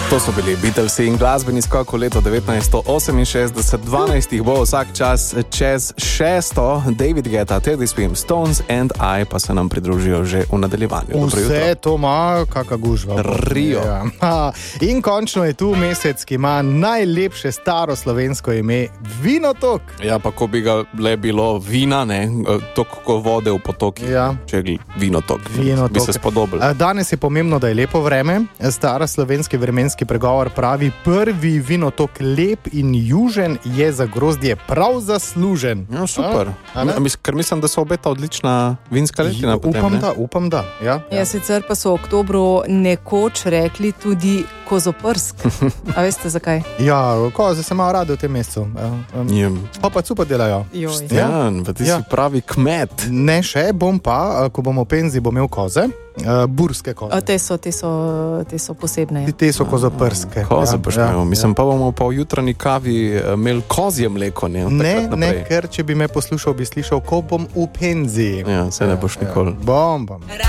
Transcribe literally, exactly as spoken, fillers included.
To so bili Beatlesi in glasbeni skok v leto devetnajststo oseminšestdeset, dvanajst jih bo vsak čas čez šesto, David Guetta, Teddy Swims, Stones and I pa se nam pridružijo že v nadaljevanju. Vse to ima, kaka gužva. Rio. Ja. In končno je tu mesec, ki ima najlepše staro slovensko ime, Vinotok. Ja, pa ko bi ga le bilo vina, ne, toliko vode v potoki, ja. Če je Vinotok, Vinotok. Bi se spodobil. Danes je pomembno, da je lepo vreme. Stara slovenski vremenski pregovor pravi, prvi vinotok lep in južen je za grozdje prav zaslužen. Ja, super. A, a Ker mislim, da se obeta odlična vinska letina. Upam, potem, da, upam, da. Ja, ja. Ja, sicer pa so v oktobru nekoč rekli tudi kozoprsk. A veste zakaj? Ja, koze se malo rade v tem mesecu. Ja. Pa pa super delajo. Joj. Ja, pa ti Ja. si pravi kmet. Ne še, bom pa, ko bom v penzi, bom imel koze. Uh, burske koze. A, te, so, te, so, te so posebne. Te so kozoprske. Koze boš ja, imel. Mislim, ja. pa bomo pa v jutranji kavi imeli kozje mleko. Ne, Ne, ne, ker če bi me poslušal, bi slišal, ko bom v penzi. Ja, se ne boš nikoli. Ja, bom, bom.